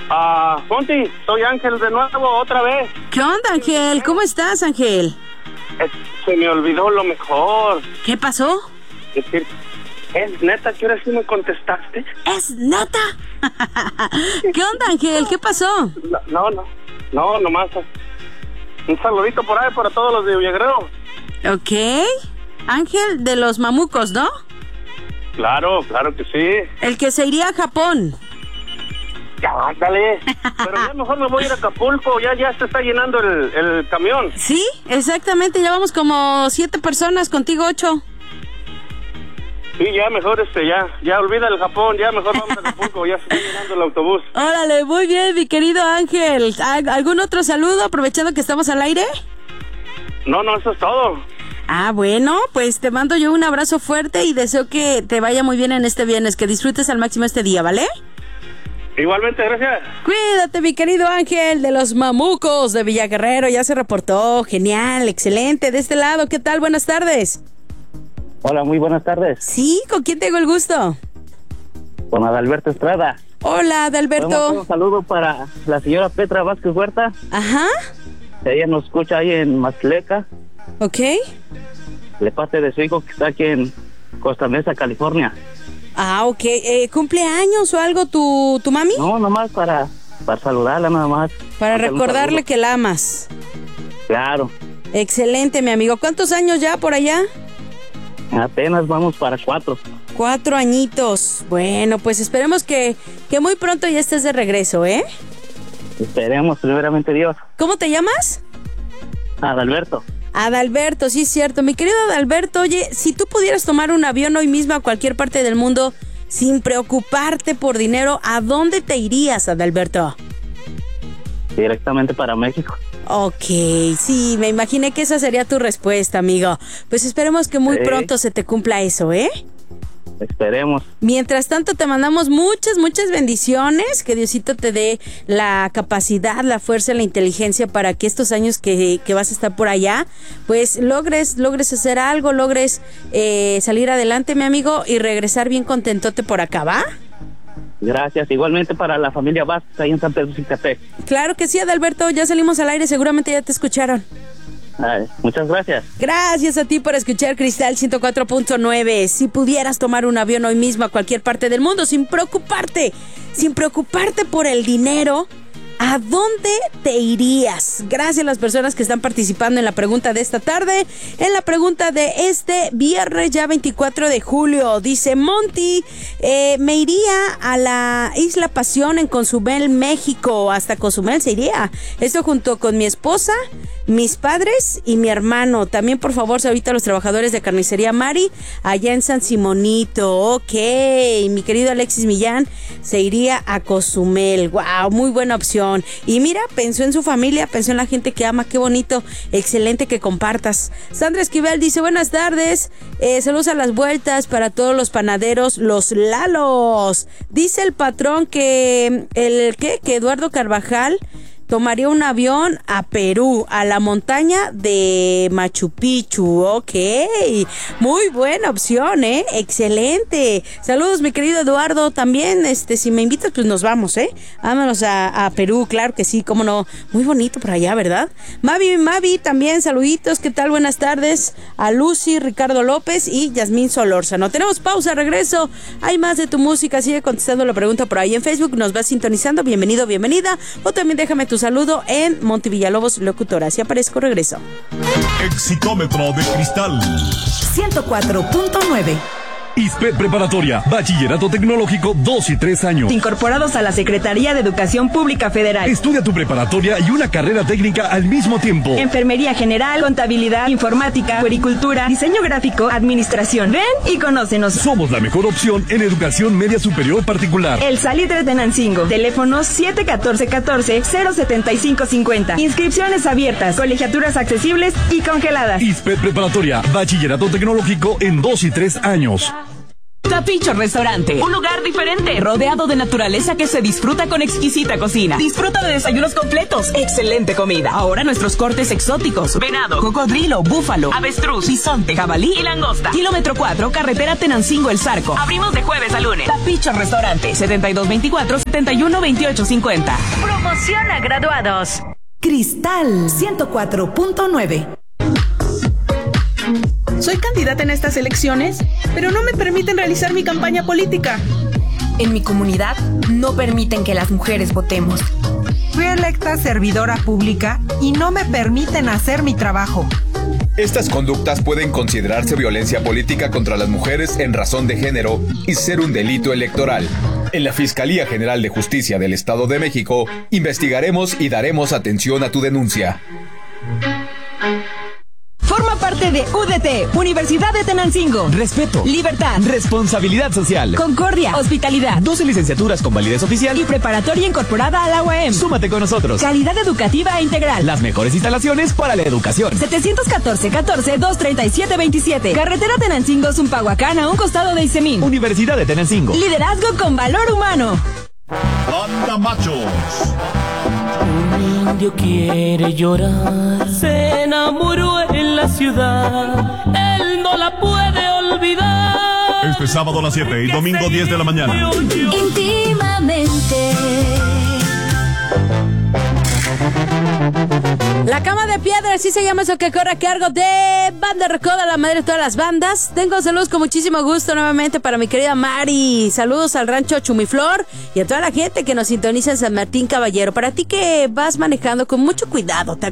Monty, soy Ángel de nuevo, otra vez. ¿Qué onda, Ángel? ¿Cómo estás, Ángel? Se me olvidó lo mejor. ¿Qué pasó? Es decir, ¿es neta que ahora sí me contestaste? ¿Es neta? ¿Qué onda, Ángel? ¿Qué pasó? No, nomás un saludito por ahí para todos los de Villaguerrero. Ok. Ángel de los mamucos, ¿no? Claro que sí. El que se iría a Japón. Ya, ándale. Pero ya mejor me voy a ir a Acapulco, ya se está llenando el camión. Sí, exactamente, ya vamos como 7 personas, contigo 8. Sí, ya mejor ya olvida el Japón, ya mejor vamos a Acapulco, ya se está llenando el autobús. Órale, muy bien, mi querido Ángel. ¿Algún otro saludo aprovechando que estamos al aire? No, eso es todo. Bueno, pues te mando yo un abrazo fuerte y deseo que te vaya muy bien en este viernes, que disfrutes al máximo este día, ¿vale? Igualmente, gracias. Cuídate, mi querido Ángel de los mamucos de Villaguerrero, ya se reportó. Genial, excelente. De este lado, ¿qué tal? Buenas tardes. Hola, muy buenas tardes. Sí, ¿con quién tengo el gusto? Con Adalberto Estrada. Hola, Adalberto. Un saludo para la señora Petra Vázquez Huerta. Ajá. Ella nos escucha ahí en Mazleca. Ok. De parte de su hijo que está aquí en Costa Mesa, California. Ok. ¿Cumple años o algo tu mami? No, nomás para saludarla, nada más. Para recordarle que la amas. Claro. Excelente, mi amigo. ¿Cuántos años ya por allá? Apenas vamos para 4. 4 añitos. Bueno, pues esperemos que muy pronto ya estés de regreso, ¿eh? Esperemos, primeramente Dios. ¿Cómo te llamas? Adalberto. Adalberto, sí es cierto. Mi querido Adalberto, oye, si tú pudieras tomar un avión hoy mismo a cualquier parte del mundo sin preocuparte por dinero, ¿a dónde te irías, Adalberto? Directamente para México. Ok, sí, me imaginé que esa sería tu respuesta, amigo. Pues esperemos que muy pronto se te cumpla eso, ¿eh? Esperemos. Mientras tanto, te mandamos muchas bendiciones. Que Diosito te dé la capacidad, la fuerza, la inteligencia para que estos años que vas a estar por allá, pues logres hacer algo, logres salir adelante, mi amigo, y regresar bien contentote por acá, ¿va? Gracias. Igualmente para la familia Vázquez ahí en San Pedro Cicatec. Claro que sí, Adalberto. Ya salimos al aire, seguramente ya te escucharon. Muchas gracias. Gracias a ti por escuchar Cristal 104.9. Si pudieras tomar un avión hoy mismo a cualquier parte del mundo sin preocuparte por el dinero, ¿a dónde te irías? Gracias a las personas que están participando en la pregunta de esta tarde, en la pregunta de este viernes ya 24 de julio. Dice Monty, me iría a la Isla Pasión en Cozumel, México. Hasta Cozumel se iría. Esto junto con mi esposa, mis padres y mi hermano. También, por favor, ahorita los trabajadores de Carnicería Mari, allá en San Simonito. Ok, mi querido Alexis Millán se iría a Cozumel. Wow, muy buena opción. Y mira, pensó en su familia, pensó en la gente que ama. Qué bonito, excelente que compartas. Sandra Esquivel dice, buenas tardes, saludos a las vueltas para todos los panaderos, los Lalos. Dice el patrón que que Eduardo Carvajal tomaría un avión a Perú, a la montaña de Machu Picchu. Ok, muy buena opción, excelente. Saludos, mi querido Eduardo. También, si me invitas, pues nos vamos, vámonos a Perú, claro que sí, cómo no. Muy bonito por allá, ¿verdad? Mavi, también saluditos, ¿qué tal? Buenas tardes a Lucy, Ricardo López y Yasmín Solórzano. Tenemos pausa, regreso. Hay más de tu música, sigue contestando la pregunta por ahí en Facebook, nos vas sintonizando, bienvenido, bienvenida, o también déjame tu saludo en Monty Villalobos Locutora. Así aparezco, regreso. Exitómetro de Cristal 104.9. ISPED Preparatoria, Bachillerato Tecnológico 2 y 3 años. Incorporados a la Secretaría de Educación Pública Federal. Estudia tu preparatoria y una carrera técnica al mismo tiempo. Enfermería general, contabilidad, informática, puericultura, diseño gráfico, administración. Ven y conócenos. Somos la mejor opción en educación media superior particular. El Salitre Tenancingo. Teléfono 714-14-07550. Inscripciones abiertas, colegiaturas accesibles y congeladas. ISPED Preparatoria, Bachillerato Tecnológico en 2 y 3 años. Tapicho Restaurante. Un lugar diferente, rodeado de naturaleza que se disfruta con exquisita cocina. Disfruta de desayunos completos, excelente comida. Ahora nuestros cortes exóticos: venado, cocodrilo, búfalo, avestruz, bisonte, jabalí y langosta. Kilómetro 4, carretera Tenancingo El Zarco. Abrimos de jueves a lunes. Tapicho Restaurante, 7224-712850. Promoción a graduados. Cristal 104.9. Soy candidata en estas elecciones, pero no me permiten realizar mi campaña política. En mi comunidad no permiten que las mujeres votemos. Fui electa servidora pública y no me permiten hacer mi trabajo. Estas conductas pueden considerarse violencia política contra las mujeres en razón de género y ser un delito electoral. En la Fiscalía General de Justicia del Estado de México, investigaremos y daremos atención a tu denuncia. Forma parte de UDT, Universidad de Tenancingo. Respeto, libertad, responsabilidad social, concordia, hospitalidad, 12 licenciaturas con validez oficial y preparatoria incorporada a la UAM. Súmate con nosotros. Calidad educativa e integral. Las mejores instalaciones para la educación. 714-237-27. Carretera Tenancingo, Zumpahuacán, a un costado de Isemín. Universidad de Tenancingo. Liderazgo con valor humano. Banda Machos. Un indio quiere llorar, se enamoró en la ciudad, él no la puede olvidar. Este sábado a las 7 y domingo 10 de la mañana. Íntimamente. La Cama de Piedra, así se llama eso que corre a cargo de Banda Recoda, la madre de todas las bandas. Tengo saludos con muchísimo gusto nuevamente para mi querida Mari. Saludos al rancho Chumiflor y a toda la gente que nos sintoniza en San Martín Caballero. Para ti que vas manejando con mucho cuidado,